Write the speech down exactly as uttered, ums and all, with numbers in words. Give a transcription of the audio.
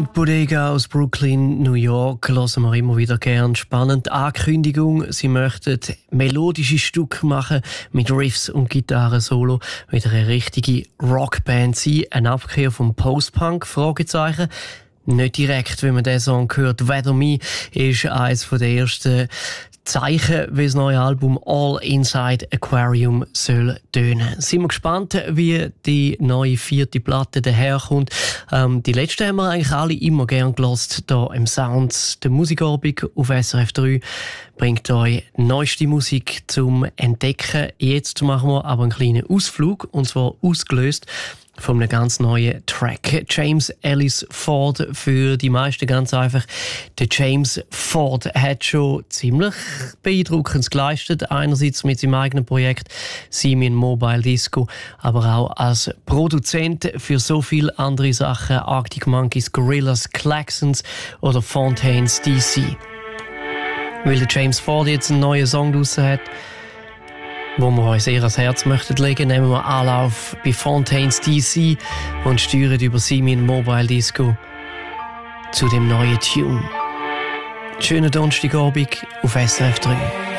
Pink Bodega aus Brooklyn, New York, hören wir immer wieder gern. Spannende Ankündigung. Sie möchten melodische Stücke machen mit Riffs und Gitarren-Solo. Wieder eine richtige Rockband sein. Eine Abkehr vom Post-Punk? Fragezeichen. Nicht direkt, wenn man diesen Song hört. Weather Me ist eines der ersten Zeichen, wie das neue Album All Inside Aquarium soll tönen. Sind wir gespannt, wie die neue vierte Platte daherkommt. Ähm, die letzte haben wir eigentlich alle immer gern gehört, hier im Sounds. Der Musikabend auf S R F drei bringt euch neueste Musik zum Entdecken. Jetzt machen wir aber einen kleinen Ausflug, und zwar ausgelöst von einem ganz neuen Track. James Ellis Ford, für die meisten ganz einfach. Der James Ford hat schon ziemlich Beeindruckendes geleistet. Einerseits mit seinem eigenen Projekt Simeon Mobile Disco, aber auch als Produzent für so viele andere Sachen. Arctic Monkeys, Gorillaz, Klaxons oder Fontaines D C. Weil der James Ford jetzt einen neuen Song draussen hat, wo wir uns sehr ans Herz möchten legen, nehmen wir Anlauf bei Fontaines D C und steuern über Simeon Mobile Disco zu dem neuen Tune. Schönen Donnerstagabend auf S R F drei.